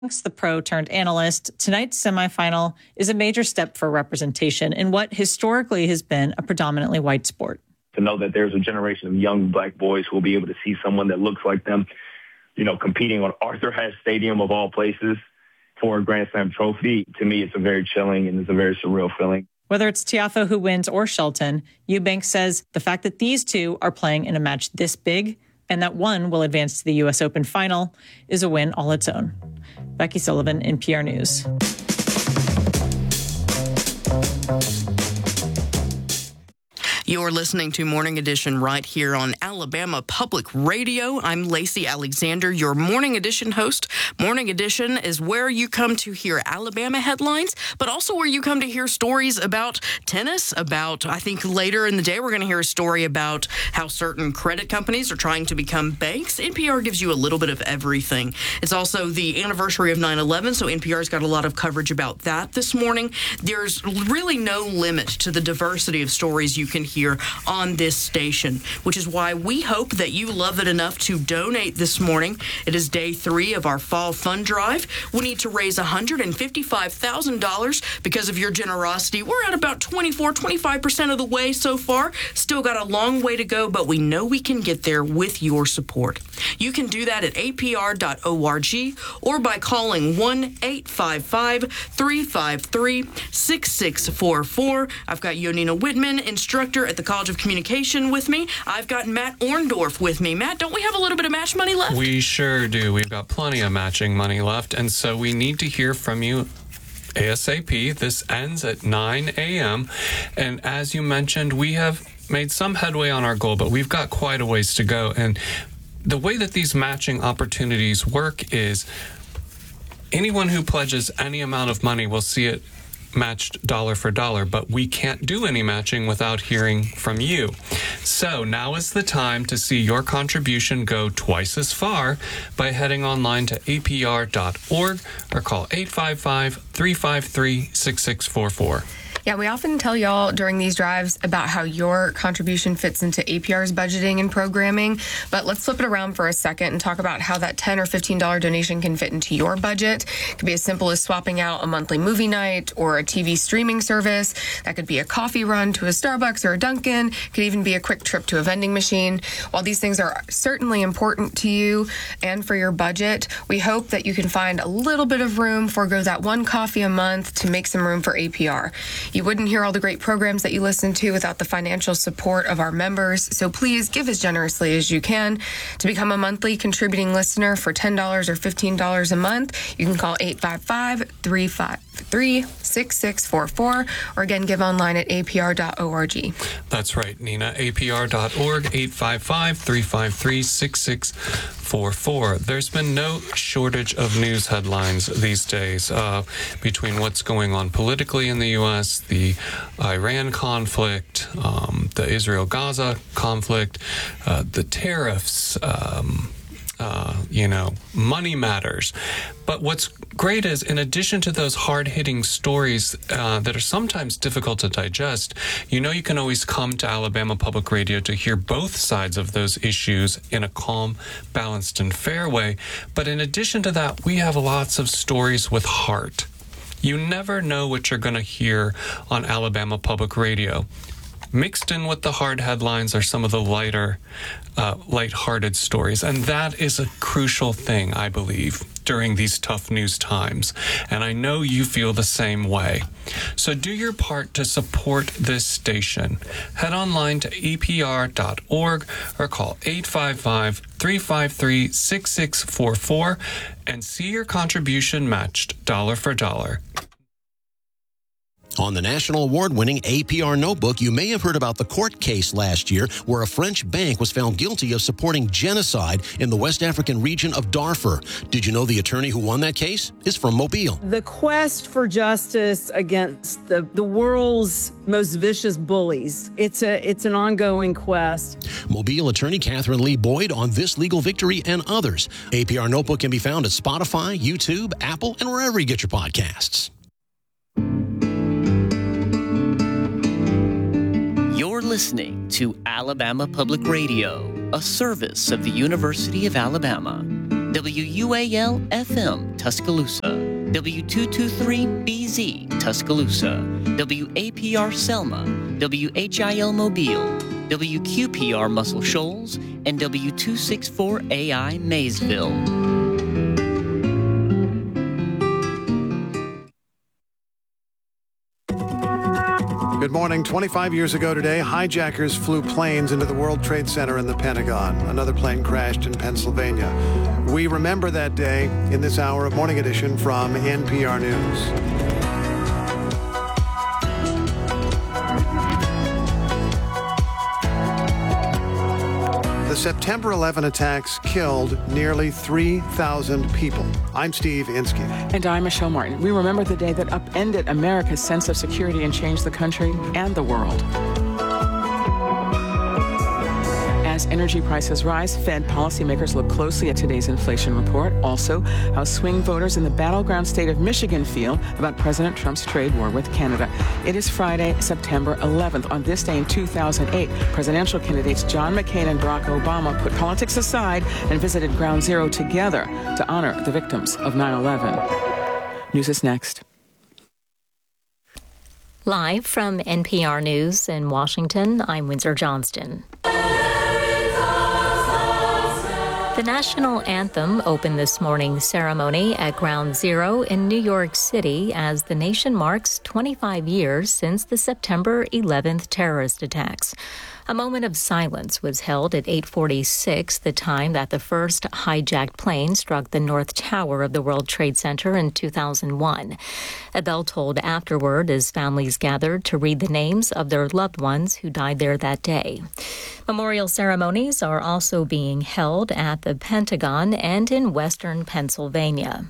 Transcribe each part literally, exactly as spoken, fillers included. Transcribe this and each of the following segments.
The pro turned analyst, tonight's semifinal is a major step for representation in what historically has been a predominantly white sport. To know that there's a generation of young black boys who will be able to see someone that looks like them, you know, competing on Arthur Ashe Stadium of all places for a Grand Slam trophy, to me, it's a very chilling and it's a very surreal feeling. Whether it's Tiafoe who wins or Shelton, Eubanks says the fact that these two are playing in a match this big and that one will advance to the U S Open final is a win all its own. Becky Sullivan, N P R News. You're listening to Morning Edition right here on Alabama Public Radio. I'm Lacey Alexander, your Morning Edition host. Morning Edition is where you come to hear Alabama headlines, but also where you come to hear stories about tennis, about, I think later in the day, we're going to hear a story about how certain credit companies are trying to become banks. N P R gives you a little bit of everything. It's also the anniversary of nine eleven, so N P R's got a lot of coverage about that this morning. There's really no limit to the diversity of stories you can hear on this station, which is why we hope that you love it enough to donate this morning. It is day three of our fall fund drive. We need to raise one hundred fifty-five thousand dollars because of your generosity. We're at about twenty-four, twenty-five percent of the way so far. Still got a long way to go, but we know we can get there with your support. You can do that at A P R dot org or by calling one eight five five, three five three, six six four four. I've got Yonina Whitman, instructor at the College of Communication, with me. I've got Matt Orndorff with me. Matt, don't we have a little bit of match money left? We sure do. We've got plenty of matching money left, and so we need to hear from you ASAP. This ends at nine a.m., and as you mentioned, we have made some headway on our goal, but we've got quite a ways to go. And the way that these matching opportunities work is anyone who pledges any amount of money will see it matched dollar for dollar, but we can't do any matching without hearing from you. So now is the time to see your contribution go twice as far by heading online to A P R dot org or call eight five five, three five three, six six four four. Yeah, we often tell y'all during these drives about how your contribution fits into A P R's budgeting and programming, but let's flip it around for a second and talk about how that ten dollars or fifteen dollars donation can fit into your budget. It could be as simple as swapping out a monthly movie night or a T V streaming service. That could be a coffee run to a Starbucks or a Dunkin'. It could even be a quick trip to a vending machine. While these things are certainly important to you and for your budget, we hope that you can find a little bit of room, forego that one coffee a month to make some room for A P R. You wouldn't hear all the great programs that you listen to without the financial support of our members, so please give as generously as you can. To become a monthly contributing listener for ten dollars or fifteen dollars a month, you can call eight five five, three five three, six six four four, or again, give online at A P R dot org. That's right, Nina, A P R dot org, eight five five, three five three, six six four four. There's been no shortage of news headlines these days uh, between what's going on politically in the U S, the Iran conflict, um, the Israel-Gaza conflict, uh, the tariffs, um, uh, you know, money matters. But what's great is, in addition to those hard-hitting stories uh, that are sometimes difficult to digest, you know you can always come to Alabama Public Radio to hear both sides of those issues in a calm, balanced, and fair way. But in addition to that, we have lots of stories with heart. You never know what you're going to hear on Alabama Public Radio. Mixed in with the hard headlines are some of the lighter, uh, lighthearted stories. And that is a crucial thing, I believe, during these tough news times. And I know you feel the same way. So do your part to support this station. Head online to A P R dot org or call eight five five, three five three, six six four four and see your contribution matched dollar for dollar. On the national award-winning A P R Notebook, you may have heard about the court case last year where a French bank was found guilty of supporting genocide in the West African region of Darfur. Did you know the attorney who won that case is from Mobile? The quest for justice against the, the world's most vicious bullies, it's a it's an ongoing quest. Mobile attorney Catherine Lee Boyd on this legal victory and others. A P R Notebook can be found at Spotify, YouTube, Apple, and wherever you get your podcasts. You're listening to Alabama Public Radio, a service of the University of Alabama. W U A L F M Tuscaloosa, W two twenty-three B Z Tuscaloosa, W A P R Selma, W H I L Mobile, W Q P R Muscle Shoals, and W two sixty-four A I Maysville. Good morning. twenty-five years ago today, hijackers flew planes into the World Trade Center in the Pentagon. Another plane crashed in Pennsylvania. We remember that day in this hour of Morning Edition from N P R News. The September eleventh attacks killed nearly three thousand people. I'm Steve Inskeep. And I'm Michelle Martin. We remember the day that upended America's sense of security and changed the country and the world. As energy prices rise, Fed policymakers look closely at today's inflation report. Also, how swing voters in the battleground state of Michigan feel about President Trump's trade war with Canada. It is Friday, September eleventh. On this day in two thousand eight, presidential candidates John McCain and Barack Obama put politics aside and visited Ground Zero together to honor the victims of nine eleven. News is next. Live from N P R News in Washington, I'm Windsor Johnston. The national anthem opened this morning's ceremony at Ground Zero in New York City as the nation marks twenty-five years since the September eleventh terrorist attacks. A moment of silence was held at eight forty-six, the time that the first hijacked plane struck the North Tower of the World Trade Center in two thousand one. A bell tolled afterward as families gathered to read the names of their loved ones who died there that day. Memorial ceremonies are also being held at the Pentagon and in western Pennsylvania.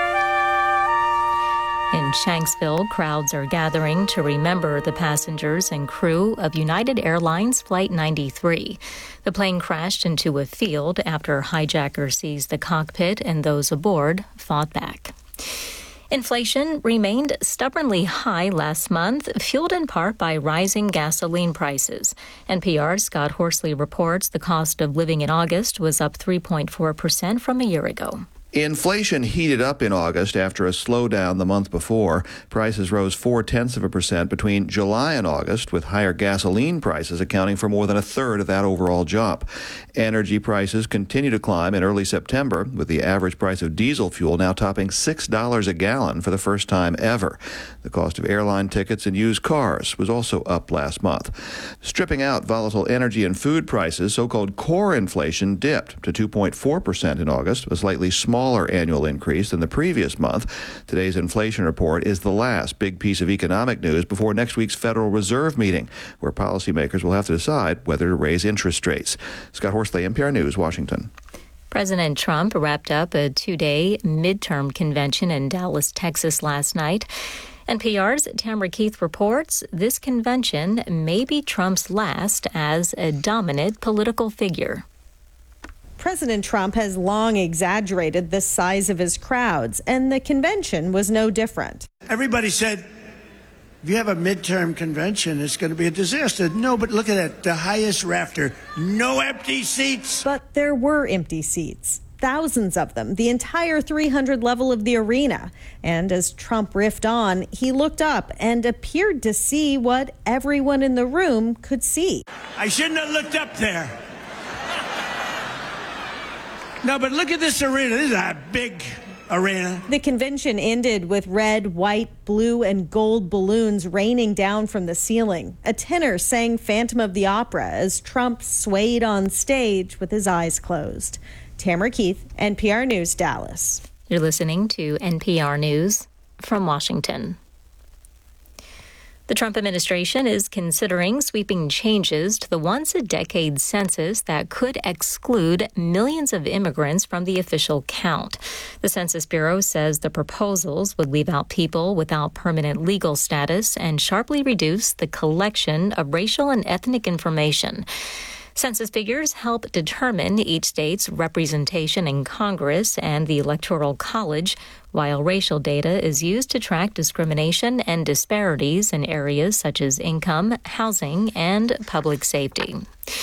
In Shanksville, crowds are gathering to remember the passengers and crew of United Airlines Flight ninety-three. The plane crashed into a field after hijackers seized the cockpit and those aboard fought back. Inflation remained stubbornly high last month, fueled in part by rising gasoline prices. N P R's Scott Horsley reports the cost of living in August was up three point four percent from a year ago. Inflation heated up in August after a slowdown the month before. Prices rose four-tenths of a percent between July and August, with higher gasoline prices accounting for more than a third of that overall jump. Energy prices continue to climb in early September, with the average price of diesel fuel now topping six dollars a gallon for the first time ever. The cost of airline tickets and used cars was also up last month. Stripping out volatile energy and food prices, so-called core inflation dipped to two point four percent in August, a slightly smaller annual increase than the previous month. Today's inflation report is the last big piece of economic news before next week's Federal Reserve meeting, where policymakers will have to decide whether to raise interest rates. Scott Horsley, N P R News, Washington. President Trump wrapped up a two-day midterm convention in Dallas, Texas last night. N P R's Tamara Keith reports this convention may be Trump's last as a dominant political figure. President Trump has long exaggerated the size of his crowds, and the convention was no different. Everybody said, if you have a midterm convention, it's going to be a disaster. No, but look at it, the highest rafter, no empty seats. But there were empty seats, thousands of them, the entire three hundred level of the arena. And as Trump riffed on, he looked up and appeared to see what everyone in the room could see. I shouldn't have looked up there. No, but look at this arena. This is a big arena. The convention ended with red, white, blue, and gold balloons raining down from the ceiling. A tenor sang Phantom of the Opera as Trump swayed on stage with his eyes closed. Tamara Keith, N P R News, Dallas. You're listening to N P R News from Washington. The Trump administration is considering sweeping changes to the once-a-decade census that could exclude millions of immigrants from the official count. The Census Bureau says the proposals would leave out people without permanent legal status and sharply reduce the collection of racial and ethnic information. Census figures help determine each state's representation in Congress and the Electoral College, while racial data is used to track discrimination and disparities in areas such as income, housing, and public safety.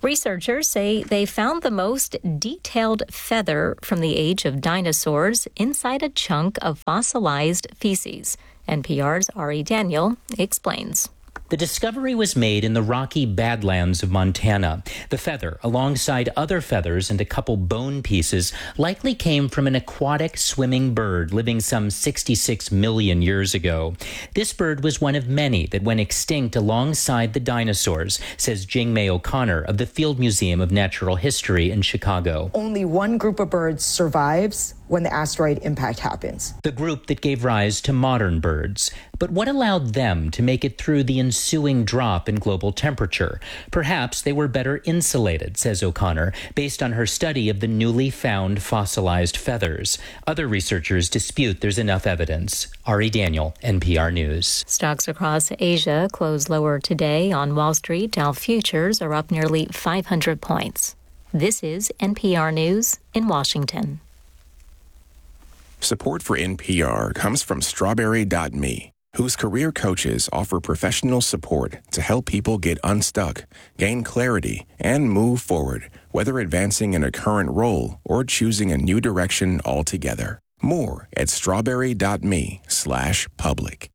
Researchers say they found the most detailed feather from the age of dinosaurs inside a chunk of fossilized feces. N P R's Ari Daniel explains. The discovery was made in the rocky Badlands of Montana. The feather, alongside other feathers and a couple bone pieces, likely came from an aquatic swimming bird living some sixty-six million years ago. This bird was one of many that went extinct alongside the dinosaurs, says Jing-May O'Connor of the Field Museum of Natural History in Chicago. Only one group of birds survives when the asteroid impact happens. The group that gave rise to modern birds. But what allowed them to make it through the ensuing drop in global temperature? Perhaps they were better insulated, says O'Connor, based on her study of the newly found fossilized feathers. Other researchers dispute there's enough evidence. Ari Daniel, N P R News. Stocks across Asia closed lower today. On Wall Street, Dow futures are up nearly five hundred points. This is N P R News in Washington. Support for N P R comes from Strawberry dot me, whose career coaches offer professional support to help people get unstuck, gain clarity, and move forward, whether advancing in a current role or choosing a new direction altogether. More at strawberry dot me slash public.